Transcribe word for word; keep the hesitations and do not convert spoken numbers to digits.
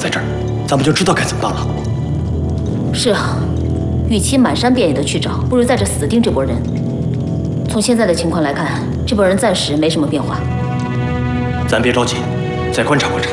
在这儿，咱们就知道该怎么办了。 是啊，与其满山遍野的去找，不如在这死盯这波人。从现在的情况来看，这波人暂时没什么变化。 咱别着急，再观察观察。